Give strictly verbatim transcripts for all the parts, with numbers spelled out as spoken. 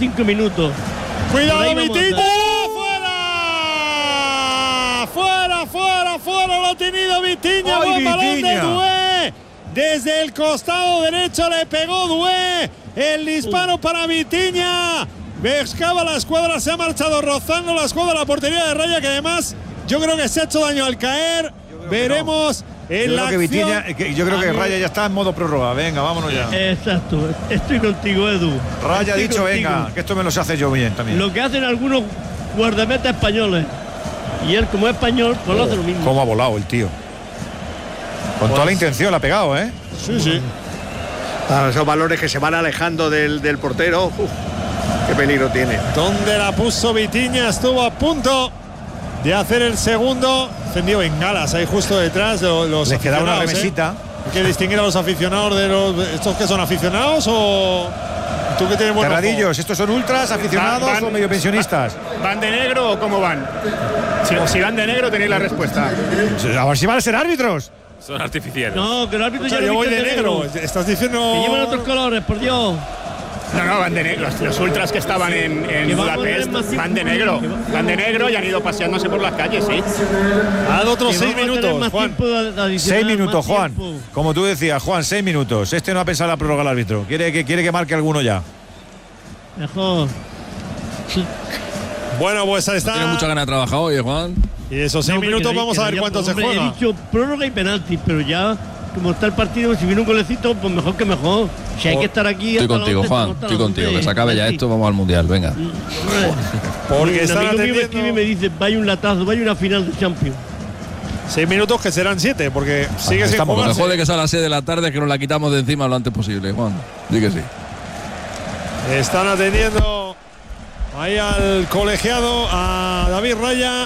cinco minutos. Cuidado, Vitinha. ¡Fuera! ¡Fuera, fuera, fuera! Lo ha tenido Vitinha. Buen balón de Doué. Desde el costado derecho le pegó Doué. El disparo uh. para Vitinha. Pescaba la escuadra, se ha marchado rozando la escuadra, la portería de Raya, que además yo creo que se ha hecho daño al caer. Veremos no. en yo la creo que Vitinha, que yo creo a que mí. Raya ya está en modo prórroga. Venga, vámonos ya. Exacto, estoy contigo, Edu. Raya ha estoy dicho, contigo. venga, que esto me lo sé hacer yo bien también. Lo que hacen algunos guardametas españoles. Y él, como es español, pues oh, lo hace lo mismo. Cómo ha volado el tío. Con pues, toda la intención la ha pegado, ¿eh? Sí, sí. Ah, esos valores que se van alejando del, del portero. Uf, qué peligro tiene. ¿Dónde la puso Vitinha? Estuvo a punto de hacer el segundo. Encendió bengalas ahí justo detrás de los Les queda una remesita. ¿eh? Hay que distinguir a los aficionados de los. ¿Estos que son aficionados o.? ¿Tú que tienes buen Terradillos, ¿estos son ultras, aficionados van, van, o medio pensionistas? ¿Van de negro o cómo van? Si, si van de negro tenéis la respuesta. A ver si van a ser árbitros. Son artificiales. No, que el árbitro ya yo voy de negro. negro. Estás diciendo. Que llevan otros colores, por Dios. No, no, van de negro. Los, los ultras que estaban en, en Budapest van de negro. Van de negro y han ido paseándose por las calles, sí. Ha dado otros seis minutos, Juan. Seis minutos, Juan. Como tú decías, Juan, seis minutos. Este no ha pensado en la prórroga el árbitro. Quiere que, quiere que marque alguno ya. Mejor. Bueno, pues ahí está. No tiene mucha ganas de trabajar hoy, Juan. Y esos seis no, minutos vamos a ver cuánto se juega. He dicho prórroga y penalti, pero ya, como está el partido, si viene un golecito, pues mejor que mejor. Si hay que estar aquí. Estoy contigo, Juan. Estoy contigo. Que se acabe ya esto, vamos al mundial. Venga. Porque un amigo mío me escribe y me dice: vaya un latazo, vaya una final de Champions. Seis minutos que serán siete, porque sigue sin jugarse. Lo mejor de que sea a las seis de la tarde, que nos la quitamos de encima lo antes posible, Juan. Di que sí. Están atendiendo ahí al colegiado, a David Raya.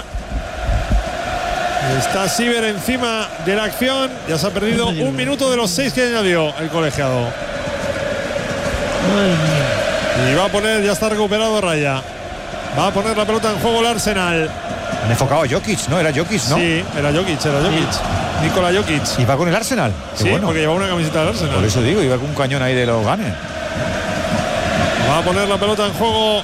Está Siver encima de la acción. Ya se ha perdido un minuto de los seis que añadió el colegiado. Y va a poner, ya está recuperado Raya. Va a poner la pelota en juego el Arsenal. Han enfocado a Jokic, ¿no? Era Jokic, ¿no? Sí, era Jokic, era Jokic. Sí. Nikola Jokic. ¿Y va con el Arsenal? Qué sí, bueno. Porque lleva una camiseta del Arsenal. Por eso digo, iba con un cañón ahí de los Ganes. Va a poner la pelota en juego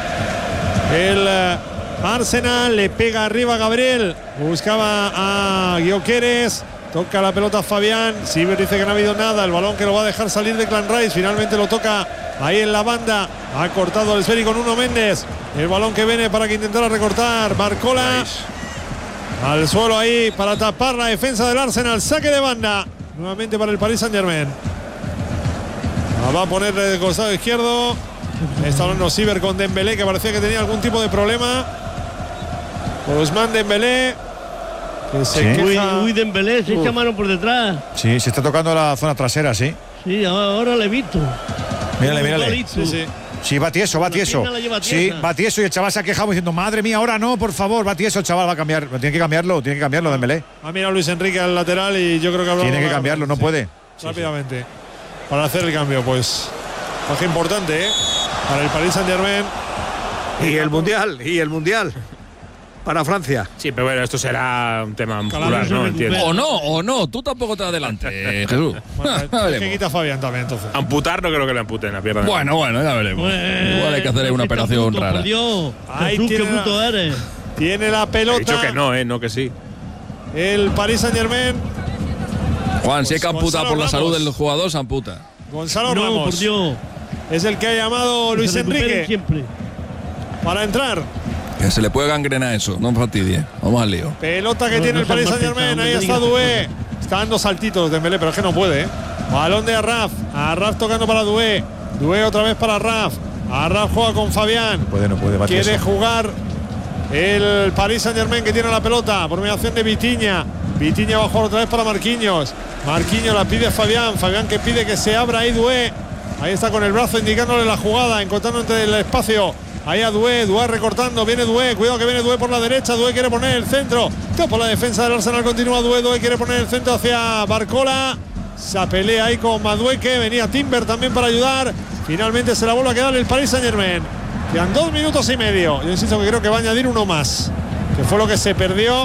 el Arsenal. Le pega arriba Gabriel. Buscaba a Gyökeres. Toca la pelota a Fabián. Siver dice que no ha habido nada. El balón que lo va a dejar salir de Clan Rice. Finalmente lo toca ahí en la banda. Ha cortado el esférico Nuno Méndez. El balón que viene para que intentara recortar Barcola. Al suelo ahí para tapar la defensa del Arsenal. Saque de banda. Nuevamente para el Paris Saint-Germain. Va a poner el costado izquierdo. Está hablando Siver con Dembélé, que parecía que tenía algún tipo de problema. Ousmane Dembélé. Que se sí. queja. Uy, uy, Dembélé se echa mano por detrás. Sí, se está tocando la zona trasera, sí. Sí, ahora le he visto. Mírale, mírale. Sí, sí. Sí, va tieso, va tieso. Sí, va tieso y el chaval se ha quejado diciendo, madre mía, ahora no, por favor, va tieso, el chaval va a cambiar. Tiene que cambiarlo, tiene que cambiarlo, Dembélé. Ha mirado Luis Enrique al lateral y yo creo que Tiene que cambiarlo, no sí. puede. Rápidamente. Sí, sí. Para hacer el cambio, pues. Baja importante, ¿eh? Para el Paris Saint-Germain. Y el Mundial, y el Mundial. Para Francia. Sí, pero bueno, esto será un tema muscular, ¿no? Entiendo. O no, o no, tú tampoco te adelante, Jesús. Bueno, es que quita Fabián también, entonces. Amputar no creo que le amputen la pierna. Bueno, bueno, ya veremos. Bueno, igual hay que hacer una operación puto, rara. Por Dios, Ahí Jesús, tiene qué puto la, eres. Tiene la pelota. He dicho que no, eh, no que sí. El Paris Saint-Germain. Juan, si hay que amputar Gonzalo por la salud Ramos. del jugador, se amputa. Gonzalo no, Ramos. por Dios. Es el que ha llamado Luis Enrique siempre. para entrar. Que se le puede gangrenar eso, no fastidie. Vamos al lío. Pelota que no, tiene no el Paris seas Saint-Germain. mal Ahí pensado, está no Doué. Está dando saltitos Dembélé, pero es que no puede, ¿eh? Balón de Arraf. Arraf tocando para Doué. Doué otra vez para Arraf. Arraf juega con Fabián. No puede, no puede. Quiere eso. jugar el Paris Saint-Germain, que tiene la pelota por mediación de Vitinha. Vitinha va a jugar otra vez para Marquinhos. Marquinhos la pide Fabián. Fabián que pide que se abra ahí Doué. Ahí está con el brazo indicándole la jugada, encontrando entre el espacio. Ahí a Doué, Doué recortando, viene Doué, cuidado que viene Doué por la derecha, Doué quiere poner el centro. Por la defensa del Arsenal continúa Doué, Doué quiere poner el centro hacia Barcola. Se pelea ahí con Madueque, venía Timber también para ayudar. Finalmente se la vuelve a quedar el Paris Saint-Germain. Quedan dos minutos y medio. Yo insisto que creo que va a añadir uno más, que fue lo que se perdió